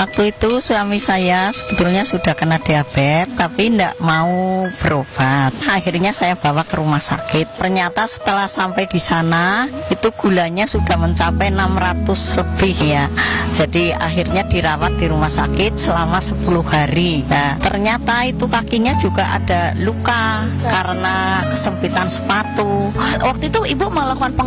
Waktu itu suami saya sebetulnya sudah kena diabetes, tapi tidak mau berobat. Akhirnya saya bawa ke rumah sakit. Ternyata setelah sampai di sana, itu gulanya sudah mencapai 600 lebih ya. Jadi akhirnya dirawat di rumah sakit selama 10 hari. Nah, ternyata itu kakinya juga ada luka karena kesempitan sepatu. Waktu itu Ibu melakukan